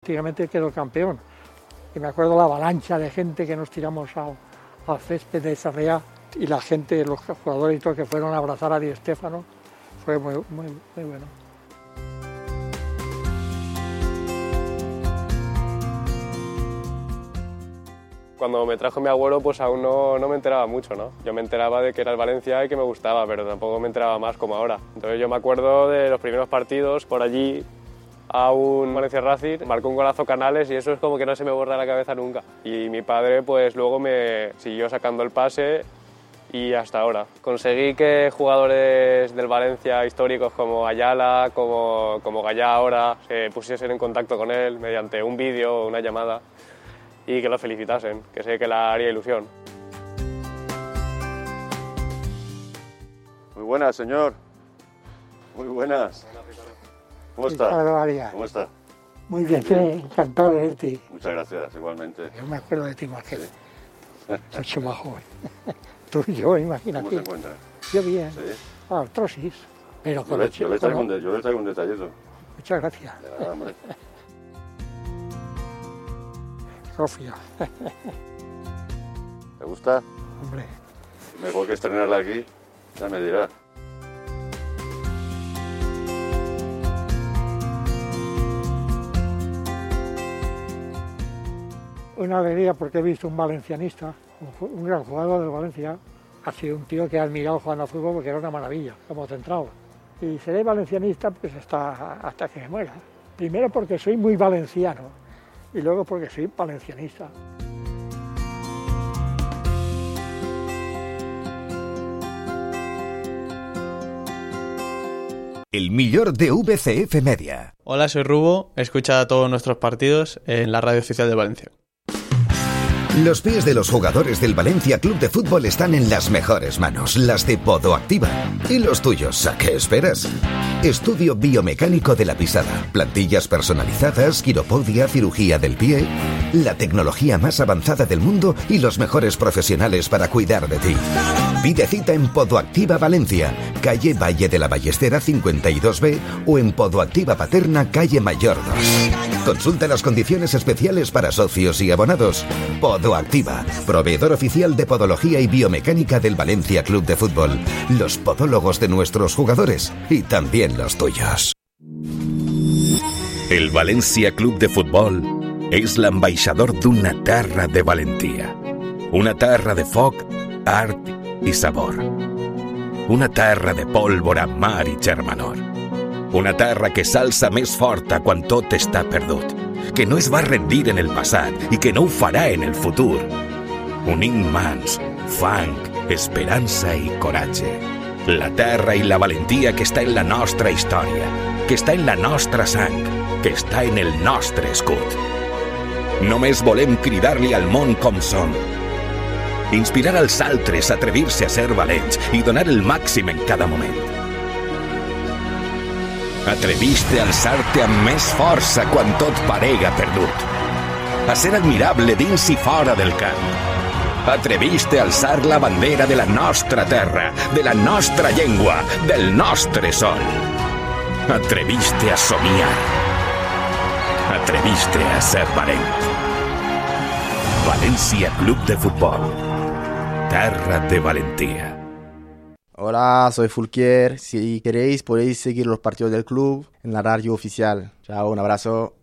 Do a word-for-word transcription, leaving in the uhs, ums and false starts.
prácticamente quedó campeón. Y me acuerdo la avalancha de gente que nos tiramos al, al césped de Sarriá y la gente, los jugadores y todos que fueron a abrazar a Di Stéfano, fue muy, muy, muy bueno. Cuando me trajo mi abuelo, pues aún no, no me enteraba mucho, ¿no? Yo me enteraba de que era el Valencia y que me gustaba, pero tampoco me enteraba más como ahora. Entonces yo me acuerdo de los primeros partidos por allí, a un Valencia Racing, marcó un golazo Canales y eso es como que no se me borra la cabeza nunca. Y mi padre pues luego me siguió sacando el pase y hasta ahora. Conseguí que jugadores del Valencia históricos como Ayala, como, como Gallá ahora, se pusiesen en contacto con él mediante un vídeo o una llamada y que lo felicitasen, que sé que le haría ilusión. Muy buenas, señor. Muy buenas. ¿Cómo está? ¿Cómo está? Muy bien, encantado de verte. Muchas gracias, igualmente. Yo me acuerdo de ti más que sí. Mucho más joven. Tú y yo, imagínate. ¿Cómo se encuentra? Yo bien. Sí. Artrosis. Pero yo, le, yo, le traigo un de, yo le traigo un detallito. Muchas gracias. De nada, hombre. Sofía. ¿Te gusta? Hombre. Mejor que estrenarla aquí, ya me dirá. Una alegría porque he visto un valencianista, un gran jugador del Valencia. Ha sido un tío que ha admirado jugando a fútbol porque era una maravilla, como central. Y seré valencianista pues hasta, hasta que me muera. Primero porque soy muy valenciano y luego porque soy valencianista. El millor de V C F Media. Hola, soy Rubo. Escucha todos nuestros partidos en la radio oficial de Valencia. Los pies de los jugadores del Valencia Club de Fútbol están en las mejores manos, las de Podoactiva. ¿Y los tuyos? ¿A qué esperas? Estudio biomecánico de la pisada, plantillas personalizadas, quiropodia, cirugía del pie, la tecnología más avanzada del mundo y los mejores profesionales para cuidar de ti. Pide cita en Podoactiva Valencia, calle Valle de la Ballestera cincuenta y dos B o en Podoactiva Paterna, calle Mayor dos. Consulta las condiciones especiales para socios y abonados. Podoactiva, proveedor oficial de podología y biomecánica del Valencia Club de Fútbol. Los podólogos de nuestros jugadores y también los tuyos. El Valencia Club de Futbol és l'ambaixador d'una terra de valentia. Una terra de foc, art i sabor. Una terra de pólvora, mar i germanor. Una terra que s'alça més forta quan tot està perdut, que no es va rendir en el passat i que no ho farà en el futur. Unint mans, fang, esperança i coratge. La terra i la valentia que està en la nostra història, que està en la nostra sang, que està en el nostre escut. Només volem cridar-li al món com som. Inspirar als altres a atrevir-se a ser valents i donar el màxim en cada moment. Atreviste a alçar-te amb més força quan tot parega perdut. A ser admirable dins i fora del camp. Atreviste a alçar la bandera de la nostra terra, de la nostra llengua, del nostre sol. Atreviste a somiar. Atreviste a ser valent. Valencia Club de Fútbol. Terra de valentía. Hola, soy Fulquier. Si queréis podéis seguir los partidos del club en la radio oficial. Chao, un abrazo.